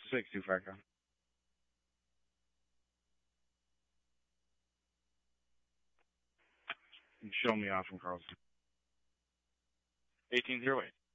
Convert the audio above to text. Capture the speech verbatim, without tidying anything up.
six, Ufeka. Show me off from Carlson. eighteen zero eight.